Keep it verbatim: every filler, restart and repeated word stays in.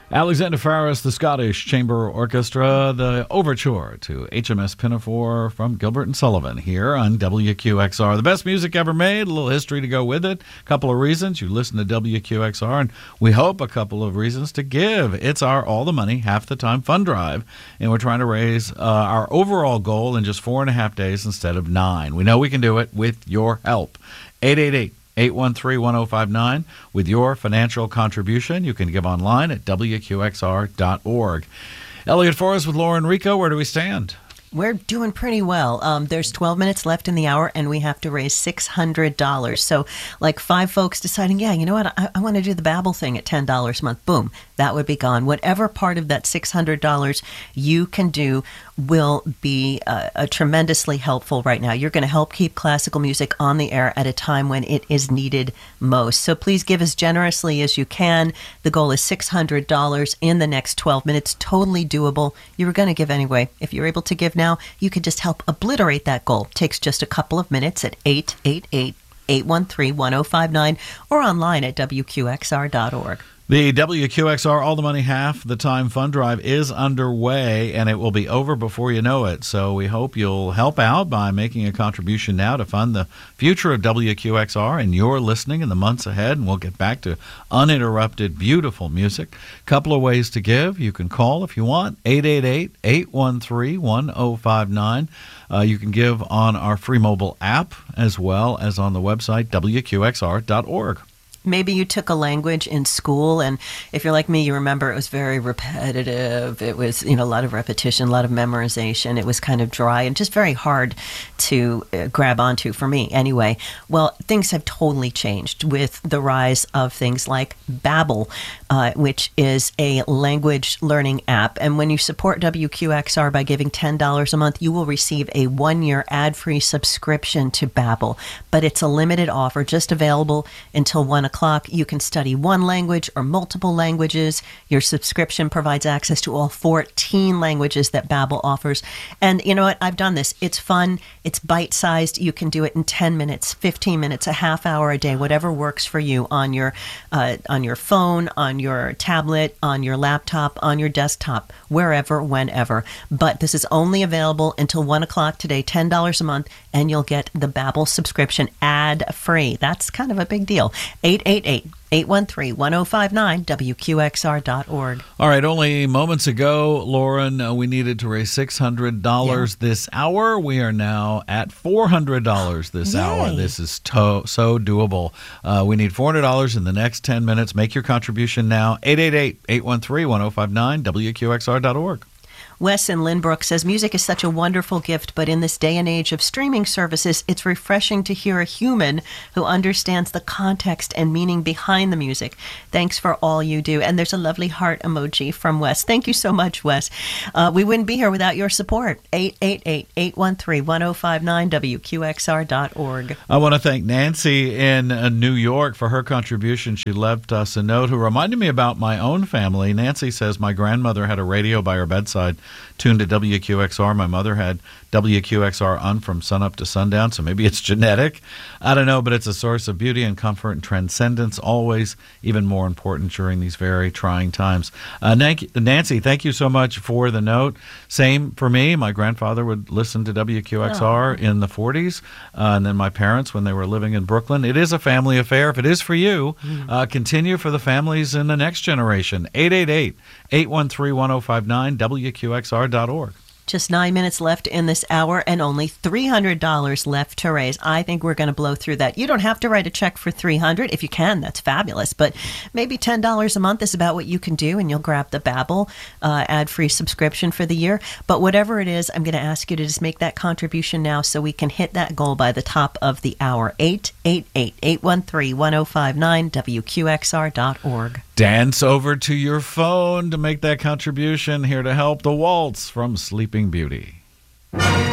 Alexander Farris, the Scottish Chamber Orchestra, the overture to H M S Pinafore from Gilbert and Sullivan here on W Q X R. The best music ever made, a little history to go with it. A couple of reasons you listen to W Q X R, and we hope a couple of reasons to give. It's our All the Money, Half the Time fund drive, and we're trying to raise uh, our overall goal in just four and a half days instead of nine. We know we can do it with your help. eight eight eight, eight one three, one oh five nine. With your financial contribution, you can give online at W Q X R dot org. Elliot Forrest with Laura Enrico, where do we stand? We're doing pretty well. Um, there's twelve minutes left in the hour, and we have to raise six hundred dollars. So, like five folks deciding, yeah, you know what, I, I want to do the Babbel thing at ten dollars a month. Boom, that would be gone. Whatever part of that six hundred dollars you can do will be uh, a tremendously helpful right now. You're going to help keep classical music on the air at a time when it is needed most. So please give as generously as you can. The goal is six hundred dollars in the next twelve minutes. Totally doable. You were going to give anyway. If you're able to give now, you could just help obliterate that goal. It takes just a couple of minutes at eight eight eight, eight one three, one oh five nine or online at W Q X R dot org. The W Q X R All the Money Half the Time fund drive is underway, and it will be over before you know it. So we hope you'll help out by making a contribution now to fund the future of W Q X R and your listening in the months ahead, and we'll get back to uninterrupted, beautiful music. Couple of ways to give. You can call if you want, eight eight eight, eight one three, one oh five nine. Uh, you can give on our free mobile app as well as on the website, W Q X R dot org. Maybe you took a language in school, and if you're like me, you remember it was very repetitive. It was, you know, a lot of repetition, a lot of memorization. It was kind of dry and just very hard to uh, grab onto for me anyway. Well, things have totally changed with the rise of things like Babbel, uh, which is a language learning app. And when you support W Q X R by giving ten dollars a month, you will receive a one-year ad-free subscription to Babbel. But it's a limited offer, just available until one o'clock. You can study one language or multiple languages. Your subscription provides access to all fourteen languages that Babbel offers. And you know what? I've done this. It's fun. It's bite-sized. You can do it in ten minutes, fifteen minutes, a half hour a day, whatever works for you on your uh, on your phone, on your tablet, on your laptop, on your desktop, wherever, whenever. But this is only available until one o'clock today, ten dollars a month, and you'll get the Babbel subscription ad-free. That's kind of a big deal. eight eight eight, eight one three, one oh five nine, W Q X R dot org. All right, only moments ago, Lauren, uh, we needed to raise six hundred dollars yeah. this hour. We are now at four hundred dollars this Yay. hour. This is to- so doable. Uh, we need four hundred dollars in the next ten minutes. Make your contribution now. eight eight eight, eight one three, one oh five nine, W Q X R dot org. Wes in Lynbrook says, music is such a wonderful gift, but in this day and age of streaming services, it's refreshing to hear a human who understands the context and meaning behind the music. Thanks for all you do. And there's a lovely heart emoji from Wes. Thank you so much, Wes. Uh, we wouldn't be here without your support. eight eight eight, eight one three, one oh five nine, W Q X R dot org. I want to thank Nancy in uh, New York for her contribution. She left us a note who reminded me about my own family. Nancy says, my grandmother had a radio by her bedside tuned to W Q X R. My mother had W Q X R on from sunup to sundown, so maybe it's genetic. I don't know, but it's a source of beauty and comfort and transcendence, always even more important during these very trying times. Uh, Nancy, thank you so much for the note. Same for me. My grandfather would listen to W Q X R oh. in the forties, uh, and then my parents when they were living in Brooklyn. It is a family affair. If it is for you, mm. uh, continue for the families in the next generation. eight eight eight, eight one three, one oh five nine, W Q X R dot org. Just nine minutes left in this hour and only three hundred dollars left to raise. I think we're going to blow through that. You don't have to write a check for three hundred dollars. If you can, that's fabulous. But maybe ten dollars a month is about what you can do, and you'll grab the Babbel uh, ad-free subscription for the year. But whatever it is, I'm going to ask you to just make that contribution now so we can hit that goal by the top of the hour. eight eight eight, eight one three, one oh five nine, W Q X R dot org. Dance over to your phone to make that contribution. Here to help, The Waltz from Sleeping Beauty.